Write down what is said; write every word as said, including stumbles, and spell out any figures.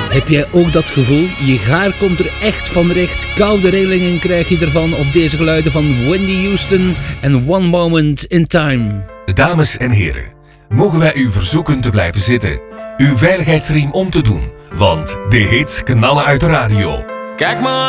Heb jij ook dat gevoel? Je haar komt er echt van recht. Koude rillingen krijg je ervan op deze geluiden van Whitney Houston en One Moment in Time. Dames en heren, mogen wij u verzoeken te blijven zitten, uw veiligheidsriem om te doen, want de hits knallen uit de radio. Kijk maar.